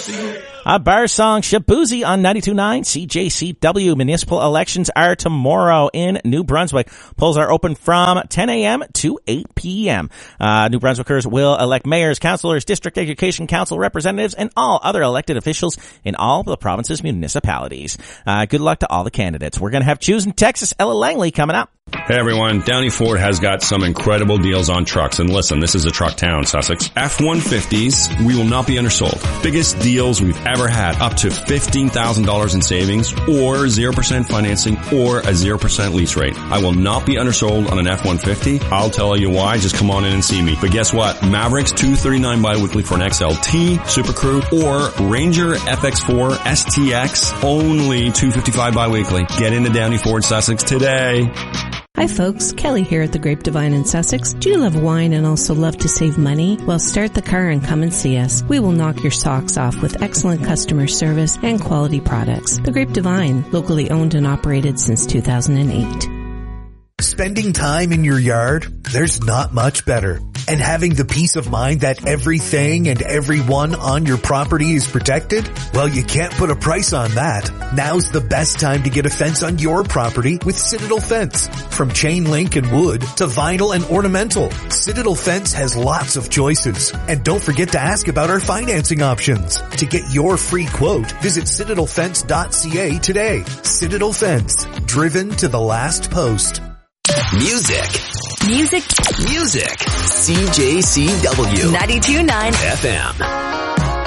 Bar Song Shabuzi on 92.9 CJCW. Municipal elections are tomorrow in New Brunswick. Polls are open from 10 a.m. to 8 p.m. New Brunswickers will elect mayors, councillors, district education council representatives, and all other elected officials in all the province's municipalities. Good luck to all the candidates. We're going to have Choose in Texas, Ella Langley, coming up. Hey everyone, Downey Ford has got some incredible deals on trucks. And listen, this is a truck town, Sussex. F-150s, we will not be undersold. Biggest deals we've ever had, up to $15,000 in savings, or 0% financing, or a 0% lease rate. I will not be undersold on an F-150. I'll tell you why, just come on in and see me. But guess what? Mavericks, $239 bi-weekly for an XLT, Super Crew, or Ranger FX4 STX, only $255 bi-weekly. Get into Downey Ford Sussex today. Hi folks, Kelly here at the Grape Divine in Sussex. Do you love wine and also love to save money? Well, start the car and come and see us. We will knock your socks off with excellent customer service and quality products. The Grape Divine, locally owned and operated since 2008. Spending time in your yard? There's not much better. And having the peace of mind that everything and everyone on your property is protected? Well, you can't put a price on that. Now's the best time to get a fence on your property with Citadel Fence. From chain link and wood to vinyl and ornamental, Citadel Fence has lots of choices. And don't forget to ask about our financing options. To get your free quote, visit citadelfence.ca today. Citadel Fence, driven to the last post. Music. CJCW 92.9 FM.